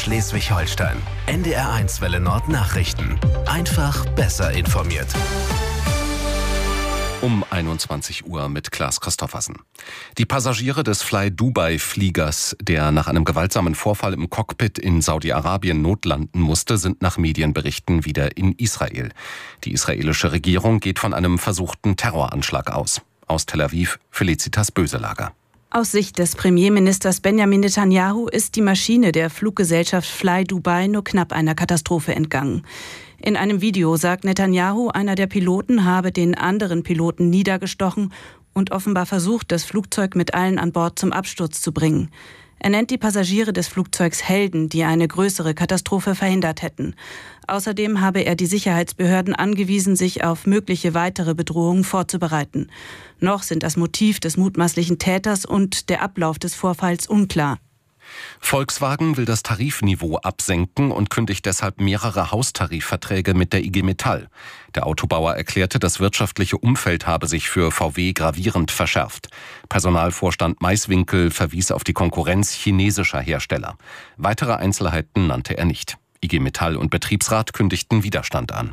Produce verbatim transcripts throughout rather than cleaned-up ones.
Schleswig-Holstein. N D R eins Welle Nord Nachrichten. Einfach besser informiert. Um einundzwanzig Uhr mit Klaas Christoffersen. Die Passagiere des Fly-Dubai-Fliegers, der nach einem gewaltsamen Vorfall im Cockpit in Saudi-Arabien notlanden musste, sind nach Medienberichten wieder in Israel. Die israelische Regierung geht von einem versuchten Terroranschlag aus. Aus Tel Aviv, Felicitas Böselager. Aus Sicht des Premierministers Benjamin Netanyahu ist die Maschine der Fluggesellschaft Fly Dubai nur knapp einer Katastrophe entgangen. In einem Video sagt Netanyahu, einer der Piloten habe den anderen Piloten niedergestochen und offenbar versucht, das Flugzeug mit allen an Bord zum Absturz zu bringen. Er nennt die Passagiere des Flugzeugs Helden, die eine größere Katastrophe verhindert hätten. Außerdem habe er die Sicherheitsbehörden angewiesen, sich auf mögliche weitere Bedrohungen vorzubereiten. Noch sind das Motiv des mutmaßlichen Täters und der Ablauf des Vorfalls unklar. Volkswagen will das Tarifniveau absenken und kündigt deshalb mehrere Haustarifverträge mit der I G Metall. Der Autobauer erklärte, das wirtschaftliche Umfeld habe sich für V W gravierend verschärft. Personalvorstand Maiswinkel verwies auf die Konkurrenz chinesischer Hersteller. Weitere Einzelheiten nannte er nicht. I G Metall und Betriebsrat kündigten Widerstand an.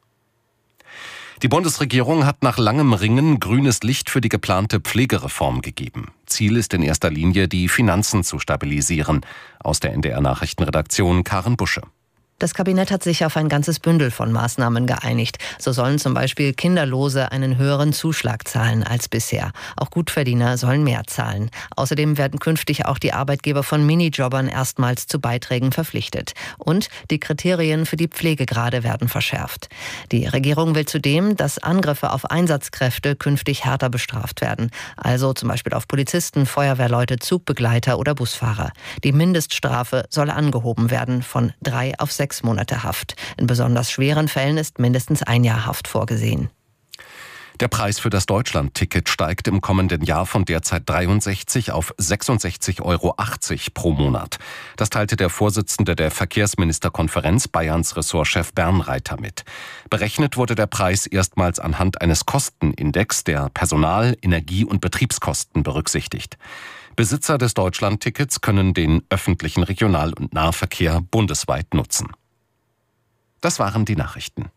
Die Bundesregierung hat nach langem Ringen grünes Licht für die geplante Pflegereform gegeben. Ziel ist in erster Linie, die Finanzen zu stabilisieren. Aus der N D R-Nachrichtenredaktion Karen Busche. Das Kabinett hat sich auf ein ganzes Bündel von Maßnahmen geeinigt. So sollen zum Beispiel Kinderlose einen höheren Zuschlag zahlen als bisher. Auch Gutverdiener sollen mehr zahlen. Außerdem werden künftig auch die Arbeitgeber von Minijobbern erstmals zu Beiträgen verpflichtet. Und die Kriterien für die Pflegegrade werden verschärft. Die Regierung will zudem, dass Angriffe auf Einsatzkräfte künftig härter bestraft werden. Also zum Beispiel auf Polizisten, Feuerwehrleute, Zugbegleiter oder Busfahrer. Die Mindeststrafe soll angehoben werden von drei auf sechs Monate Haft. In besonders schweren Fällen ist mindestens ein Jahr Haft vorgesehen. Der Preis für das Deutschland-Ticket steigt im kommenden Jahr von derzeit dreiundsechzig auf sechsundsechzig Euro achtzig pro Monat. Das teilte der Vorsitzende der Verkehrsministerkonferenz, Bayerns Ressortchef Bernreiter, mit. Berechnet wurde der Preis erstmals anhand eines Kostenindex, der Personal-, Energie- und Betriebskosten berücksichtigt. Besitzer des Deutschland-Tickets können den öffentlichen Regional- und Nahverkehr bundesweit nutzen. Das waren die Nachrichten.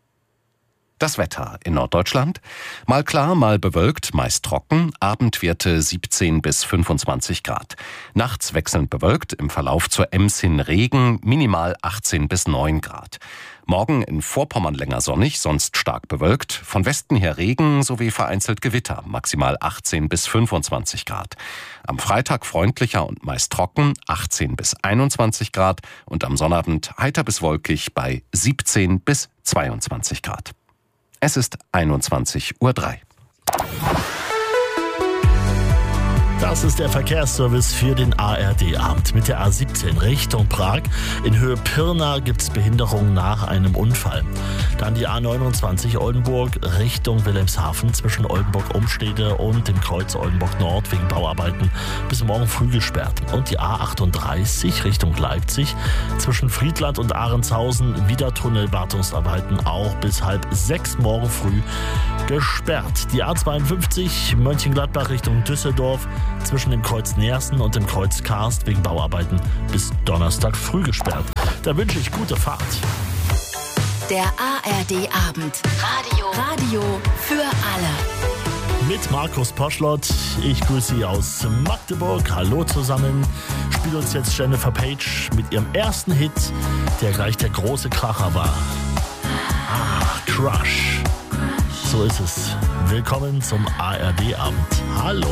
Das Wetter in Norddeutschland: mal klar, mal bewölkt, meist trocken, Abendwerte siebzehn bis fünfundzwanzig Grad. Nachts wechselnd bewölkt, im Verlauf zur Ems hin Regen, minimal achtzehn bis neun Grad. Morgen in Vorpommern länger sonnig, sonst stark bewölkt, von Westen her Regen sowie vereinzelt Gewitter, maximal achtzehn bis fünfundzwanzig Grad. Am Freitag freundlicher und meist trocken, achtzehn bis einundzwanzig Grad, und am Sonnabend heiter bis wolkig bei siebzehn bis zweiundzwanzig Grad. Es ist einundzwanzig Uhr drei. Das ist der Verkehrsservice für den A R D-Abend. Mit der A siebzehn Richtung Prag. In Höhe Pirna gibt es Behinderung nach einem Unfall. Dann die A neunundzwanzig Oldenburg Richtung Wilhelmshaven zwischen Oldenburg-Umstede und dem Kreuz Oldenburg-Nord wegen Bauarbeiten bis morgen früh gesperrt. Und die A achtunddreißig Richtung Leipzig zwischen Friedland und Ahrenshausen wieder Tunnelwartungsarbeiten, auch bis halb sechs morgen früh gesperrt. Die A zweiundfünfzig Mönchengladbach Richtung Düsseldorf zwischen dem Kreuz Neersen und dem Kreuz Karst wegen Bauarbeiten bis Donnerstag früh gesperrt. Da wünsche ich gute Fahrt. Der A R D-Abend. Radio. Radio für alle. Mit Markus Poschlott. Ich grüße Sie aus Magdeburg. Hallo zusammen. Spielt uns jetzt Jennifer Page mit ihrem ersten Hit, der gleich der große Kracher war. Ah, Crush. So ist es. Willkommen zum A R D-Abend. Hallo.